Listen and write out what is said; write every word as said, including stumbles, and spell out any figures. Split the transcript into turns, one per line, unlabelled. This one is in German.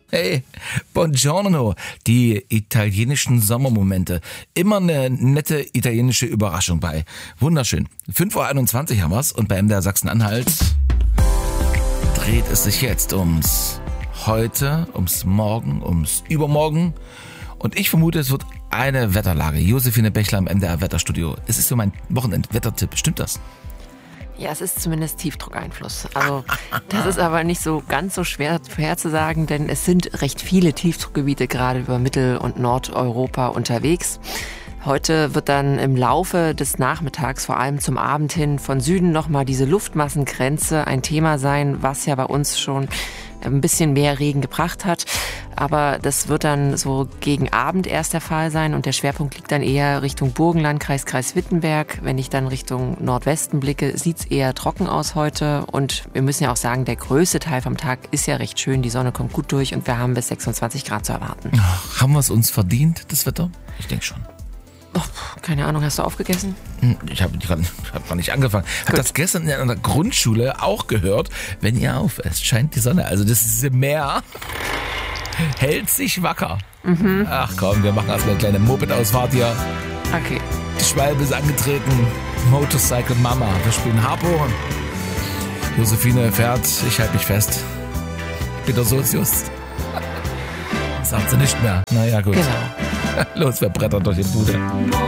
Hey, buongiorno, die italienischen Sommermomente. Immer eine nette italienische Überraschung bei. Wunderschön. fünf Uhr einundzwanzig haben wir's und bei M D R Sachsen-Anhalt dreht es sich jetzt ums Heute, ums Morgen, ums Übermorgen. Und ich vermute, es wird eine Wetterlage. Josephine Bechler im M D R Wetterstudio. Es ist so mein Wochenend-Wettertipp. Stimmt das?
Ja, es ist zumindest Tiefdruckeinfluss. Also das ist aber nicht so ganz so schwer vorherzusagen, denn es sind recht viele Tiefdruckgebiete gerade über Mittel- und Nordeuropa unterwegs. Heute wird dann im Laufe des Nachmittags, vor allem zum Abend hin, von Süden nochmal diese Luftmassengrenze ein Thema sein, was ja bei uns schon ein bisschen mehr Regen gebracht hat. Aber das wird dann so gegen Abend erst der Fall sein und der Schwerpunkt liegt dann eher Richtung Burgenlandkreis, Kreis Wittenberg. Wenn ich dann Richtung Nordwesten blicke, sieht's eher trocken aus heute. Und wir müssen ja auch sagen, der größte Teil vom Tag ist ja recht schön. Die Sonne kommt gut durch und wir haben bis sechsundzwanzig Grad zu erwarten.
Ach, haben wir es uns verdient, das Wetter? Ich denke schon.
Oh, keine Ahnung, hast du aufgegessen?
Ich habe hab noch nicht angefangen. Habe das gestern in einer Grundschule auch gehört. Wenn ihr aufesst, scheint die Sonne. Also das Meer hält sich wacker. Mhm. Ach komm, wir machen erstmal eine kleine Moped-Ausfahrt hier.
Okay.
Die Schwalbe ist angetreten. Motorcycle Mama. Wir spielen Harpo. Josephine fährt. Ich halte mich fest. Peter Sozius. Sagt sie nicht mehr. Naja, gut.
Genau.
Los, wir brettern durch die Bude.